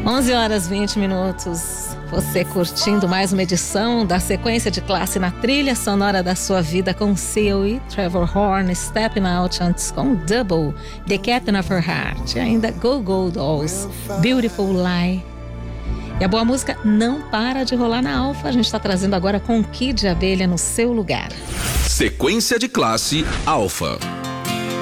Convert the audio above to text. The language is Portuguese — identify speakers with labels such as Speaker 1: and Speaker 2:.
Speaker 1: 11 horas 20 minutos. Você curtindo mais uma edição da sequência de classe na trilha sonora da sua vida com Seal e Trevor Horn, Stepping Out antes com Double, The Captain of Her Heart, e ainda Go Go Dolls, Beautiful Lie. E a boa música não para de rolar na Alfa. A gente está trazendo agora com Kid Abelha no seu lugar.
Speaker 2: Sequência de classe Alfa.